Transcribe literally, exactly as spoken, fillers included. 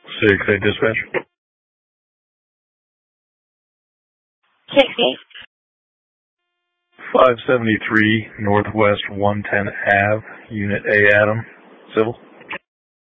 six eight dispatch. sixty. five seventy-three Northwest one ten Ave, Unit A, Adam, Civil.